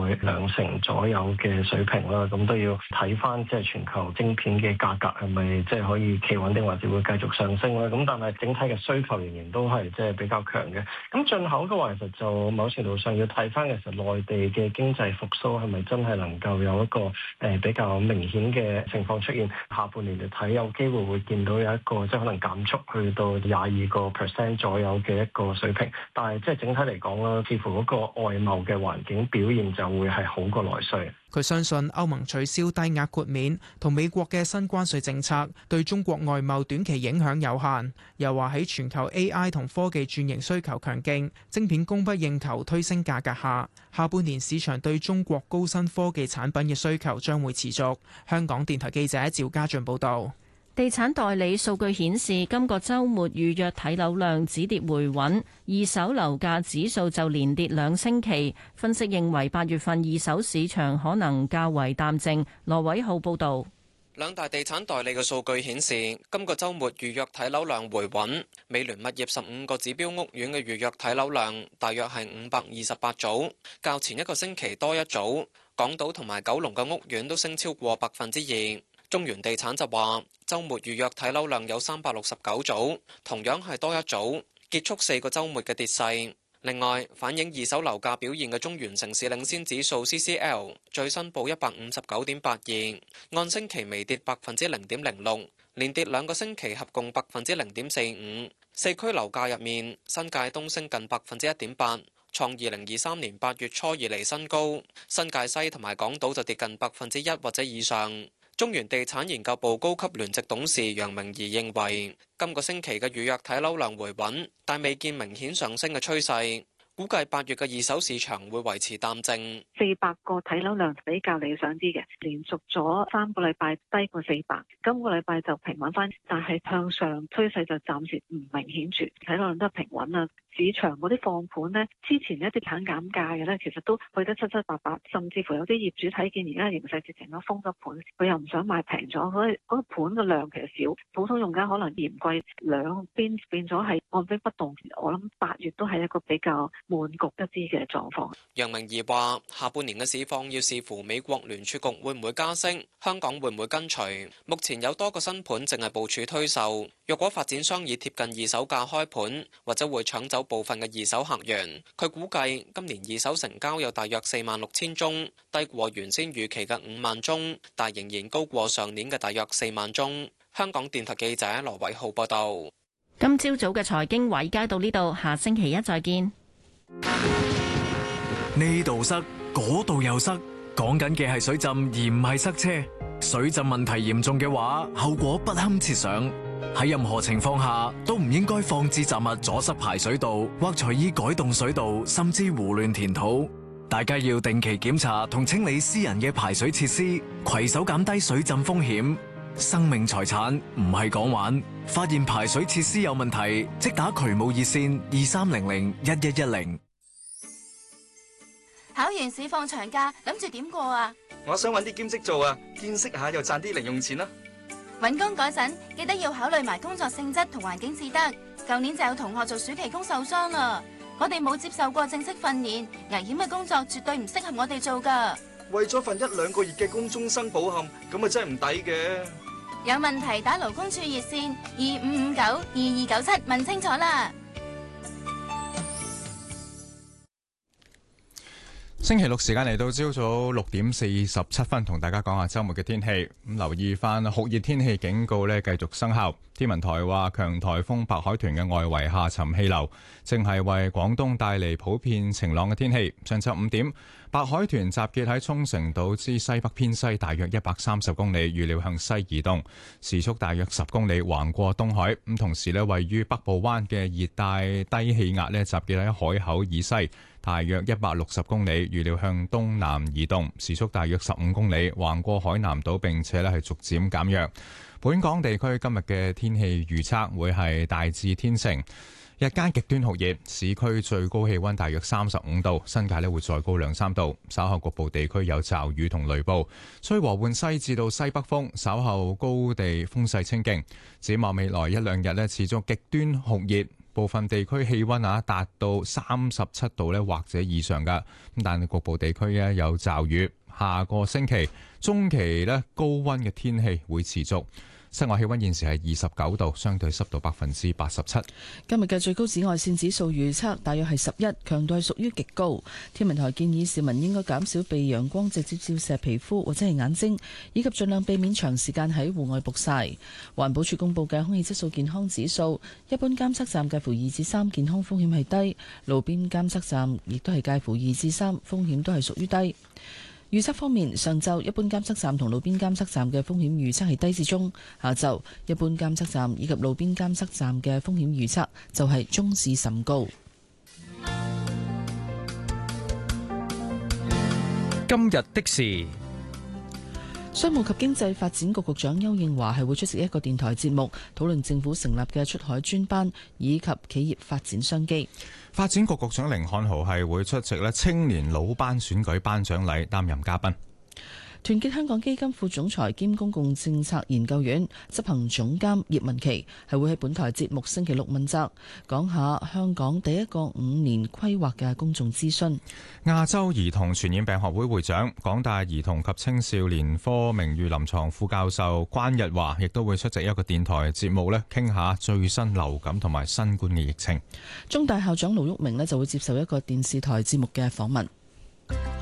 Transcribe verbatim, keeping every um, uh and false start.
兩成左右嘅水平啦。咁都要睇翻即係全球晶片嘅價格係咪即係可以企穩定，或者會繼續上升啦。咁但係整體嘅需求仍然都係即係比較強嘅。咁進口嘅話，其實就某程度上要睇翻其實內地嘅經濟復甦係咪真係能夠有一個誒比較明顯嘅情況出現。下半年嚟睇，有機會會見到有一個即係可能減速去到廿二個 percent 左右嘅一個水平。但係即係整體嚟講啦，似乎嗰個外貿嘅環境表現就會係好過內需。 佢相信歐盟取消低額豁免同美國嘅新關稅政策對中國外貿短期影響有限。又話喺全球 A I 同科技轉型需求強勁，晶片供不應求推升價格下，下半年市場對中國高新科技產品嘅需求將會持續。香港電台記者趙家俊報道。 地產代理數據顯示，今個週末預約睇樓量止跌回穩，二手樓價指數就連跌兩星期。分析認為八月份二手市場可能較為淡靜。羅偉浩報導。 兩大地產代理嘅數據顯示，今個週末預約睇樓量回穩。美聯物業十五個指標屋苑嘅預約睇樓量大約係五百二十八組，較前一個星期多一組。港島同埋九龍嘅屋苑都升超過百分之二。中原地產就話，週末預約睇樓量有三百六十九組，同樣係多一組，結束四個週末嘅跌勢。另外，反映二手樓價表現嘅中原城市領先指數 C C L 最新報一百五十九點八二，按星期微跌百分之零點零六，連跌兩個星期合共百分之零點四五。四區樓價入面，新界東升近百分之一點八，創二零二三年八月初以嚟新高；新界西同埋港島就跌近百分之一或者以上。中原地產研究部高級聯席董事楊明儀認為，今個星期嘅預約睇樓量回穩，但未見明顯上升嘅趨勢。估計八月嘅二手市場會維持淡靜， 四百個睇樓量比較理想啲嘅，連續咗三個禮拜低過四百，今個禮拜就平穩翻，但係向上趨勢就暫時唔明顯住，睇樓量都係平穩啦。市場嗰啲放盤呢，之前一啲減減價嘅咧，其實都去得七七八八，甚至乎有啲業主睇見而家形勢直情都封咗盤，佢又唔想賣平咗，所以嗰個盤嘅量其實少，普通用家可能嫌貴，兩邊變咗係按兵不動。我諗八月都係一個比較悶局一啲嘅狀況。 楊明儀話：下半年嘅市況要視乎美國聯儲局會唔會加息，香港會唔會跟隨。目前有多個新盤淨係部署推售，若果發展商以貼近二手價開盤，或者會搶走部分嘅二手客源。佢估計今年二手成交有大約四萬六千宗，低過原先預期嘅五萬宗，但仍然高過上年嘅大約四萬宗。香港電台記者羅偉浩報道。 今朝早嘅財經偉街到呢度，下星期一再見。 呢度塞，嗰度又塞，講緊嘅係水浸而唔係塞車。水浸問題嚴重嘅話，後果不堪設想。喺任何情況下都唔應該放置雜物阻塞排水道，或隨意改動水道，甚至胡亂填土。大家要定期檢查同清理私人嘅排水設施，攜手減低水浸風險。生命財產唔係講玩，發現排水設施有問題，即打渠務熱線二三零零一一一零。 考完試放長假，諗住點過啊？ 我想揾啲兼職做啊，見識下又賺啲零用錢啦。 揾工嗰陣記得要考慮埋工作性質同環境至得。舊年就有同學做暑期工受傷啦。我哋冇接受過正式訓練，危險嘅工作絕對唔適合我哋做㗎。為咗份一兩個月嘅工終生抱憾，咁啊真係唔抵嘅。有問題打勞工處熱線二五五九二二九七問清楚啦。 星期六時間嚟到朝早六點四十七分，同大家講下周末嘅天氣。咁留意翻酷熱天氣警告呢繼續生效。天文台話，強颱風白海豚嘅外圍下沉氣流正係為廣東帶嚟普遍晴朗嘅天氣。上晝五點，白海豚集結喺沖繩島之西北偏西大約一百三十公里，預料向西移動，時速大約十公里，橫過東海。咁同時呢，位於北部灣嘅熱帶低氣壓呢集結喺海口以西大約一百六十公里，預料向東南移動，時速大約十五公里，橫過海南島，並且咧係逐漸減弱。本港地區今日嘅天氣預測會係大致天晴，日間極端酷熱，市區最高氣溫大約三十五度，新界咧會再高兩三度。稍後局部地區有驟雨同雷暴，吹和緩西至到西北風，稍後高地風勢清勁。展望未來一兩日咧持續極端酷熱。 部分地區氣溫啊達到三十七度咧或者以上噶，咁但係局部地區咧有驟雨。下個星期中期咧高溫嘅天氣會持續。室外氣溫現時係二十九度，相對濕度百分之八十七。 今日嘅最高紫外線指數預測大約係十一，強度係屬於極高。天文台建議市民應該減少被陽光直接照射皮膚或者係眼睛，以及盡量避免長時間喺戶外曝曬。環保署公布嘅空氣質素健康指數，一般監測站介乎二至三，健康風險係低；路邊監測站亦都係介乎二至三，風險都係屬於低。預測方面，上晝一般監測站同路邊監測站嘅風險預測係低至中；下晝一般監測站以及路邊監測站嘅風險預測就係中至甚高。 今日的事， 商務及經濟發展局局長邱應華係會出席一個電台節目，討論政府成立嘅出海專班以及企業發展商機。 發展局局長甯漢豪係會出席咧青年老班選舉頒獎禮，擔任嘉賓。 團結香港基金副總裁兼公共政策研究院執行總監葉文琪係會喺本台節目星期六問責，講下香港第一個五年規劃嘅公眾諮詢。 亞洲兒童傳染病學會會長、港大兒童及青少年科名譽臨床副教授關日華亦都會出席一個電台節目咧，傾下最新流感同埋新冠嘅疫情。 中大校長盧煜明咧就會接受一個電視台節目嘅訪問。